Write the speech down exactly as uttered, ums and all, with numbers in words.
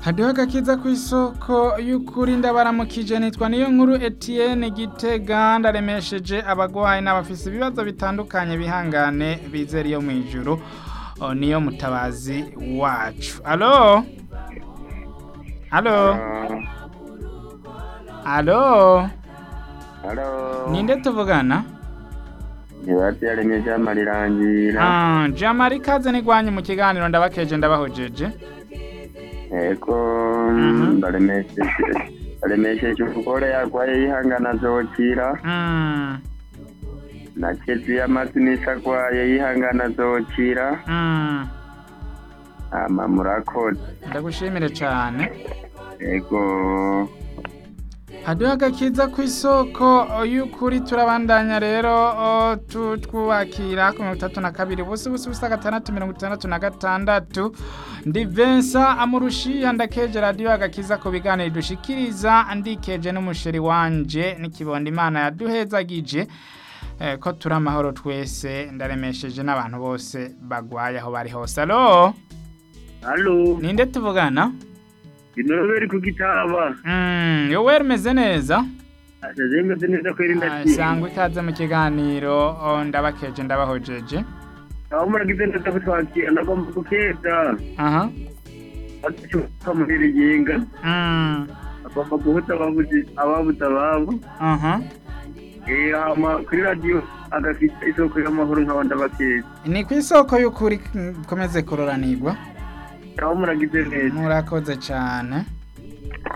hariho agakiza ku isoko y'ukuri ndabaramukije nitwa niyo nkuru Etienne Gitega ndaremesheje abagwayi n'abafise ibibazo bitandukanye bihangane bizera iyo mwijuru niyo mutabazi wacu. Allo Allo Allo Allo Ninde tuvugana? Nibati yaremye Jamali Rangira. Ah, Jamali kaze nigwanye mu kiganiro ndabakeje ndabahojeje. Eko ndaremesheje ndaremesheje ukore yakwaye yihangana zokira. Mm. Na kezi y'amazinisha kwaye yihangana zokira. Mm. Ama murakoze. Ndagushimire cyane. Ego hariho agakiza ku isoko y'ukuri turabandanya rero twubakira ku mirongo itatu na kabiri ubusa ubusa ubusa gatandatu mirongo itandatu na gatandatu ndi Vincent Amurushiya ndakeje radiyo agakiza ku biganiro dushikiriza ndikeje n'umusheri wanje n'ikibondo Imana yaduhezagije ko turi amahoro twese ndaremesheje n'abantu bose bagwaye aho bari hose. Allo Allo Ninde tuvugana? Inoberi kugitaba. Mm, yowe meze neza? Aje meze neza kwirinda ki. Sangwe kaze mu kiganiro ndabakeje ndabahojeje. Aho muragize neza kutwakira nagomba kukeza. Aha. Ati kamurira yenga. Mm. Agomba guhuta ababuzi ababuta babo. Aha. Eh ama kuri radio agafite isoko y'amahoro nk'abandi bakeza. Ni ku isoko y'ukuri komeze kuroranirwa. Aho muragize neza. Murakoze cyane.